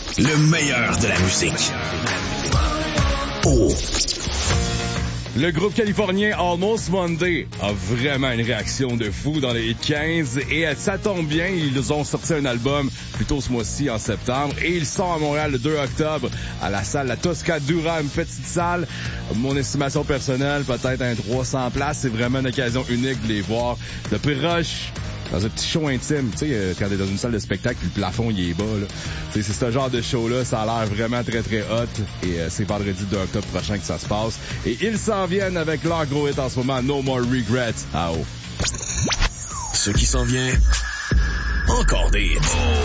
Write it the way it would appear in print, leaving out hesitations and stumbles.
Le meilleur de la musique. Oh. Le groupe californien Almost Monday a vraiment une réaction de fou dans les hit 15 et ça tombe bien, ils ont sorti un album plus tôt ce mois-ci en septembre et ils sont à Montréal le 2 octobre à la salle La Toscadura, une petite salle. Mon estimation personnelle, peut-être un 300 places, c'est vraiment une occasion unique de les voir de proche. Dans un petit show intime, tu sais, quand t'es dans une salle de spectacle, le plafond, il est bas, là. Tu sais, c'est ce genre de show-là, ça a l'air vraiment très, très hot. Et c'est vendredi 2 octobre prochain que ça se passe. Et ils s'en viennent avec leur gros hit en ce moment, No More Regrets. Ah oh. Ce qui s'en vient, encore des hits.